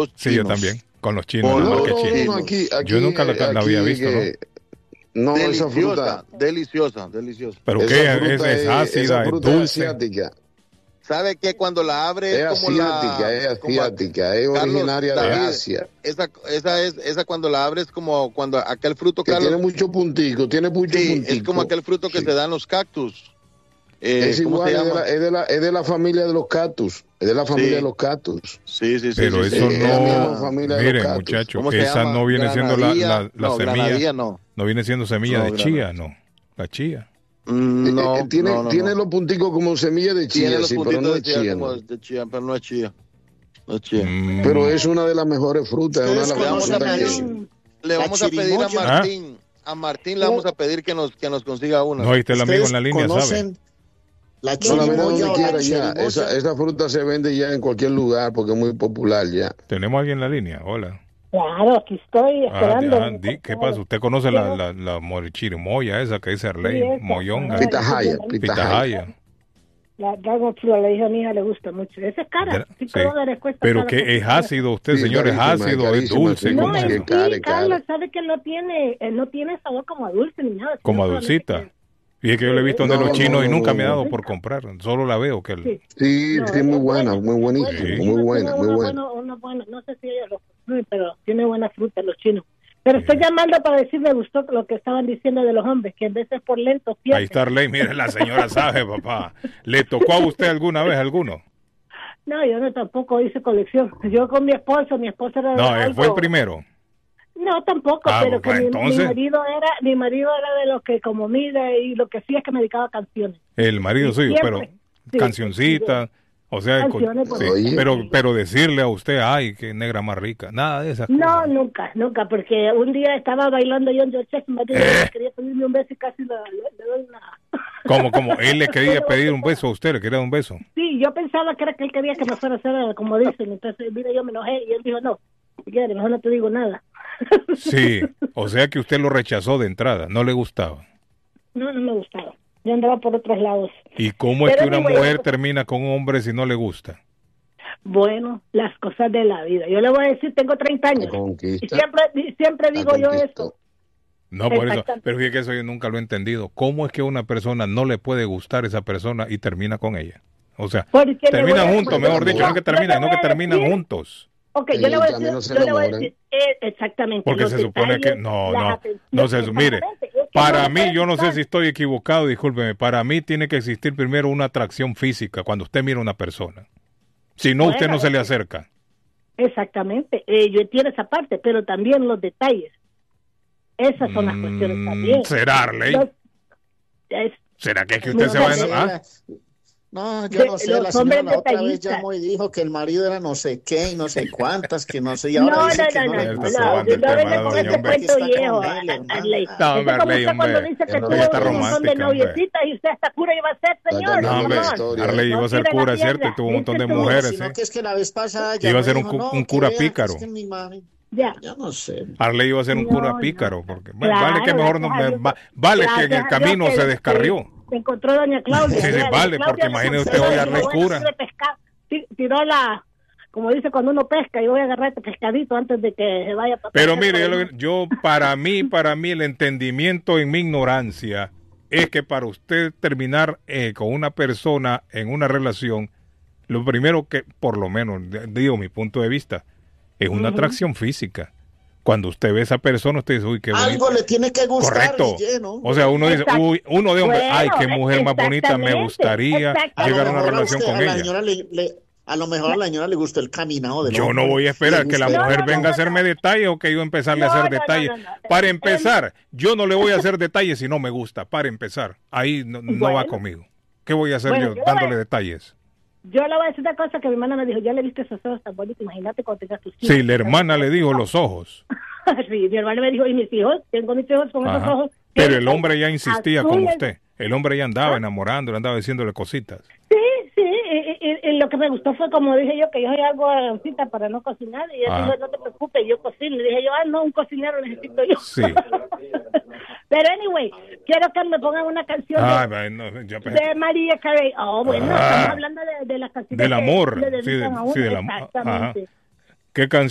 los chinos. Sí, yo también, con los chinos. Con la los marca china. chinos. aquí, Yo nunca la había visto, ¿no? No, esa fruta, deliciosa. ¿Pero esa qué? fruta ¿Es ácida, esa es fruta es dulce? asiática. ¿Sabe que cuando la abre Es como asiática, es como- asiática, es Carlos, originaria de David, Asia. Esa cuando la abres como cuando aquel fruto, Que Carlos, tiene mucho puntico, tiene mucho sí, puntico. es como aquel fruto que Sí. se da en los cactus. Es ¿Cómo igual, se es llama? es de la familia de los cactus. Es de la familia Sí. de los cactus. Sí. Pero sí, eso sí. Es la misma no, familia de los miren cactus. muchachos, ¿Cómo se esa llama? no viene siendo la No, semilla, granadilla no. no viene siendo semilla No, de granadilla. chía, no, la chía. No, Tiene los punticos como semilla de Tiene chía, los sí, pero puntitos no de es chía chía. como ¿no? de chía, pero no es chía. No es chía. Pero es una de las mejores frutas, es una de las Le vamos a frutas pedir, le vamos a pedir a Martín le vamos a pedir que nos consiga una. No, ahí está el amigo en la línea, ¿sabe? ¿Conocen la No la vende chirimoya donde o quiera la ya. chirimoya? Esa fruta se vende ya en cualquier lugar porque es muy popular ya. Tenemos a alguien en la línea, hola. Claro, aquí estoy esperando. ¿Qué pasa? ¿Usted conoce la chirimoya esa que dice Arley? Sí, esa. Moyonga. Pitahaya. Pitahaya. La Dragon Fruit, la hija mía le gusta mucho. Esa es cara, Sí. $5 cuesta. Pero cada que es cosita. ácido usted, Sí, señor, es carísima, ácido, es carísima, dulce, sí, ¿cómo No, es que eso? sí, cara. Carlos, sabe que no tiene sabor como a dulce ni nada. Como a sino solamente dulcita. Y es que yo le he visto donde No, los chinos no, y no, nunca no, me ha dado no. por comprar, solo la veo que Sí. Sí, No, sí, es muy buena, buena, muy es buenísima, buena. Sí. muy buena, muy buena. Una buena, no sé si ellos lo consumen, pero tiene buena fruta los chinos. Pero estoy llamando para decir, me gustó lo que estaban diciendo de los hombres, que en veces por lento Ahí pierden. está Arley, mire, la señora sabe, papá. ¿Le tocó a usted alguna vez alguno? No, yo no tampoco hice colección. Yo con mi esposo era No, algo... fue el primero. No, tampoco, Ah, pero pues, que mi entonces. mi marido era de los que como mira y lo que sí es que me dedicaba a canciones. El marido Sí, suyo, siempre. pero Sí, cancioncitas, o sea, Canciones, pues. Oye. pero decirle a usted, ay, qué negra más rica, nada de esas No, cosas. nunca, porque un día estaba bailando yo en George, mi marido quería pedirme un beso y casi le doy una... Como él le quería pedir un beso a usted, le quería dar un beso. Sí, yo pensaba que era que él quería que me fuera a hacer como dicen, entonces mira, yo me enojé y él dijo, no, si quieres, mejor no te digo nada. Sí, o sea que usted lo rechazó de entrada, no le gustaba. No me gustaba, yo andaba por otros lados. ¿Y cómo es que Pero una anyway, mujer termina con un hombre si no le gusta? Bueno, las cosas de la vida. Yo le voy a decir, tengo 30 años. La conquista. Y siempre digo yo conquistó. eso. No, por eso, Exactamente. pero fíjate que eso yo nunca lo he entendido. ¿Cómo es que a una persona no le puede gustar esa persona y termina con ella? O sea, Porque le terminan voy a- juntos, mejor dicho, no que terminan, no que terminan juntos. Ok, yo le voy a también no decir, se yo le voy a enamoran. decir exactamente. Porque los se supone que detalles, no, las no atenciones, se mire, exactamente. Es que para no mí, puede yo no sé gustar. si estoy equivocado, discúlpeme, para mí tiene que existir primero una atracción física cuando usted mira a una persona. Si no, usted no se le acerca. Exactamente, yo entiendo esa parte, pero también los detalles. Esas son las cuestiones también. ¿Será, Arley? Es- ¿Será que es que usted No, se va no a... sé. ¿Ah? No, yo no sé, los la señora hombres la otra vez detallistas. llamó y dijo que el marido era no sé qué y no sé cuántas, que no sé, y No, ahora dice que no, le Él está gusta. tomando el tema, venga con doña, ese hombre. cuento Está viejo, con él, hermano. Arley. No, Eso hombre, como Arley, usted cuando hombre. dice que Ella tuvo está un montón de romántica, hombre. noviecitas y usted hasta cura iba a ser, señor. No, hombre, la historia. Arley iba a ser tire la cura, ¿cierto? piedra. Y tuvo un montón de Dice tú. mujeres, Sino ¿sí? que es que la vez pasada Iba a ser llamó y un dijo, un no, cura que vea, pícaro. es que mi madre- Ya. yo no sé. Arley iba a ser un cura No, pícaro, no. porque Claro, vale que mejor no gracias a Dios. vale que en Gracias el a camino Dios se que descarrió. se encontró doña Claudia. Sí, sí, Doña vale, Claudia porque le imagine contó, usted hoy a dijo, Arley voy a cura. hacer pescado. Tiró la, como dice cuando uno pesca, y voy a agarrar este pescadito antes de que se vaya para Pero pescar mire, por ahí. yo para mí el entendimiento en mi ignorancia es que para usted terminar con una persona en una relación, lo primero que, por lo menos, digo mi punto de vista, es una atracción física. Cuando usted ve a esa persona, usted dice, uy, qué bonito. Algo le tiene que gustar. Correcto. Guillermo. O sea, uno dice, Exacto. uy, uno de hombre, Bueno, ay, qué mujer más bonita, me exactamente, gustaría exactamente. llegar a una mejor relación usted- con a la ella. señora a lo mejor a la señora le gustó el caminado del Yo hombre. no voy a esperar Le que la gusta- mujer No, venga a hacerme detalles o que yo empezarle a No, hacer no, detalles. no, no, no. Para empezar, yo no le voy a hacer detalles si no me gusta. Para empezar, ahí no va Bueno. conmigo. ¿Qué voy a hacer Bueno, yo yo dándole voy- detalles? Yo le voy a decir una cosa que mi hermana me dijo, ya le viste esos ojos tan bonitos, imagínate cuando tengas tus hijos. Sí, la hermana le dijo los ojos. Sí, mi hermana me dijo, y mis hijos, tengo mis hijos con esos Ajá. ojos. Pero el hombre ya insistía con azules. usted. El hombre ya andaba enamorando, andaba diciéndole cositas. Sí, y lo que me gustó fue como dije yo, que yo soy algo cita para no cocinar, y él Ah. dijo, no te preocupes, yo cocino. Y dije yo, no, un cocinero necesito yo. Sí. Pero anyway, quiero que me pongan una canción Ah, de, no, ya, de María Carey. Oh, bueno, Ah. estamos hablando de las canciones del amor. que le Sí, dedican a uno. sí, del amor. Ajá. Exactamente. ¿Qué canción?